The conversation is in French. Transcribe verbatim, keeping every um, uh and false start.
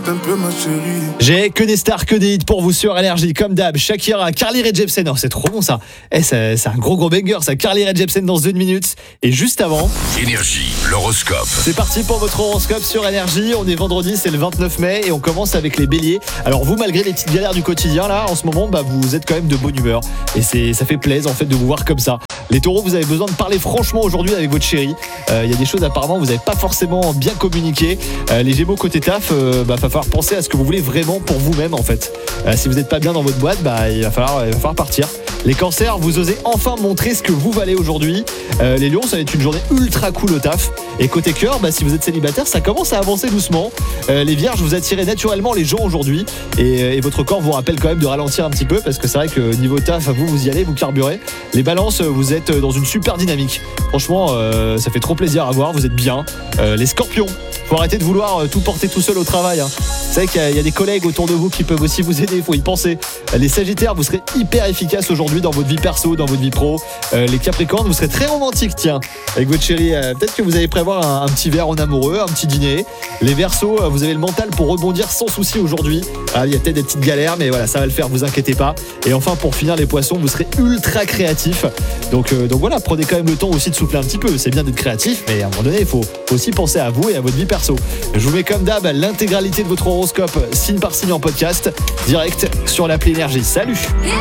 Un peu ma chérie. J'ai que des stars, que des hits pour vous sur Énergie, comme d'hab. Shakira, Carly Rae Jepsen, oh, c'est trop bon ça. Eh, c'est, c'est un gros gros banger ça. Carly Rae Jepsen dans une minute. Et juste avant, Énergie, l'horoscope. c'est parti pour votre horoscope sur Énergie. On est vendredi, c'est le vingt-neuf mai et on commence avec les béliers. Alors vous, malgré les petites galères du quotidien là, en ce moment, bah, vous êtes quand même de bonne humeur. Et c'est, ça fait plaisir en fait de vous voir comme ça. Les taureaux, vous avez besoin de parler franchement aujourd'hui avec votre chérie. Il euh, y a des choses apparemment vous n'avez pas forcément bien communiqué. Euh, les gémeaux côté taf, euh, bah, va falloir penser à ce que vous voulez vraiment pour vous-même en fait. Euh, si vous n'êtes pas bien dans votre boîte, bah, il, va falloir, il va falloir partir. Les cancers, vous osez enfin montrer ce que vous valez aujourd'hui. Euh, les lions, ça va être une journée ultra cool au taf. Et côté cœur, bah, si vous êtes célibataire, ça commence à avancer doucement. Euh, les vierges, vous attirez naturellement les gens aujourd'hui. Et, et votre corps vous rappelle quand même de ralentir un petit peu parce que c'est vrai que niveau taf, vous, vous y allez, vous carburez. Les balances, vous êtes dans une super dynamique. Franchement, euh, ça fait trop plaisir à voir, vous êtes bien. Euh, les scorpions, faut arrêter de vouloir tout porter tout seul au travail. Hein. Vous savez qu'il y a, il y a des collègues autour de vous qui peuvent aussi vous aider, il faut y penser. Les sagittaires, vous serez hyper efficaces aujourd'hui dans votre vie perso, dans votre vie pro. Euh, les capricornes, vous serez très romantiques, tiens, avec votre chérie. Euh, peut-être que vous allez prévoir un, un petit verre en amoureux, un petit dîner. Les verseaux, euh, vous avez le mental pour rebondir sans souci aujourd'hui. Ah, il y a peut-être des petites galères, mais voilà, ça va le faire, vous inquiétez pas. Et enfin, pour finir, les poissons, vous serez ultra créatifs. Donc, euh, donc voilà, prenez quand même le temps aussi de souffler un petit peu. C'est bien d'être créatif, mais à un moment donné, il faut aussi penser à vous et à votre vie perso. Je vous mets comme d'hab l'intégralité de votre horoscope, signe par signe en podcast, direct sur l'appli Énergie. Salut!